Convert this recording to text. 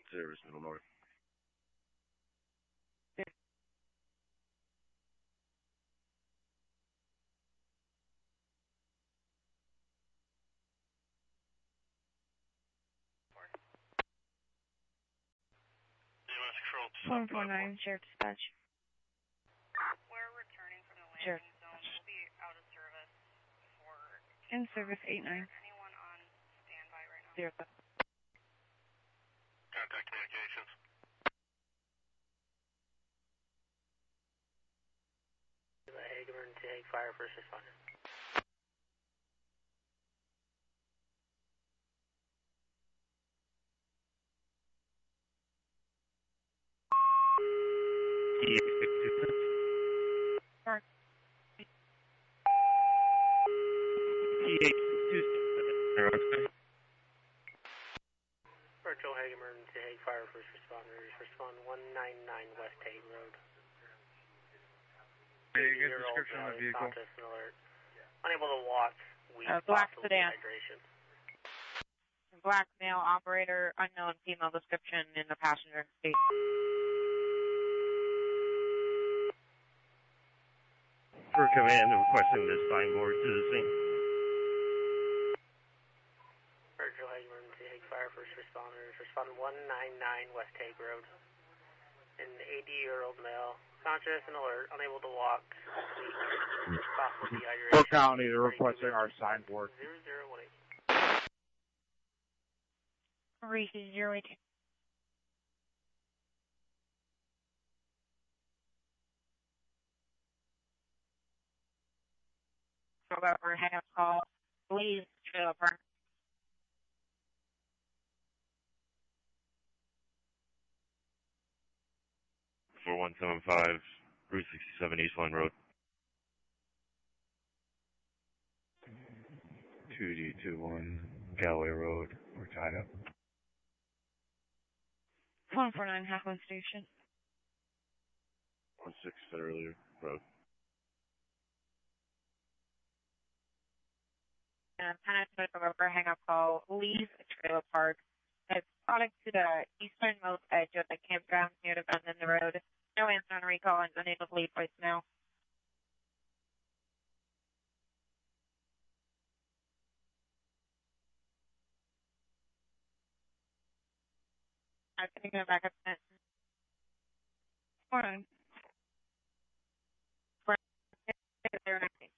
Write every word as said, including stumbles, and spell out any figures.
Service Middle North. one four nine, Sheriff Dispatch. We're returning from the landing Sheriff. zone. We'll be out of service for... In service eight nine. Anyone on standby right now? Zero. Contact communications. Emergency fire first responder. Virtual Hague Emergency Hague Fire First Responders, respond one nine nine West Hague Road. Hey, you get a description of the vehicle. Alert. Unable to walk, weak, Uh, black possible sedan. dehydration. Black male operator, unknown female description in the passenger seat. For command, requesting this signboard to the scene. Virtual Hague Emergency Hague Fire First Responders, respond one nine nine West Hague Road. An eighty-year-old male, conscious and alert, unable to walk, weak, possible dehydration. Cook County, they're requesting our signboard. zero zero one eight. Reese zero eight. However, hang up call. Please trailer park. four one seven five, Route sixty-seven East Line Road. two D two one, Galloway Road. We're tied up. one four nine Halfland Station. one six Federal Road. And Panasonic over hang up call. Leave trailer park. It's product to the easternmost edge of the campground near the bend in the road. No answer on recall and unable to leave voicemail. I'm going to go back up to four nine. four nine.